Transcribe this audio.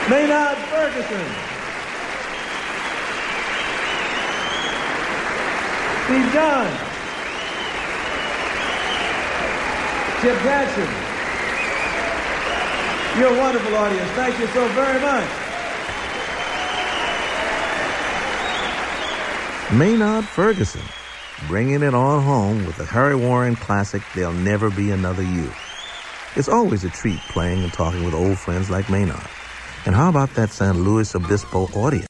Maynard Ferguson. Steve John. Chip Jackson. You're a wonderful audience. Thank you so very much. Maynard Ferguson, bringing it on home with the Harry Warren classic, There'll Never Be Another You. It's always a treat playing and talking with old friends like Maynard. And how about that San Luis Obispo audience?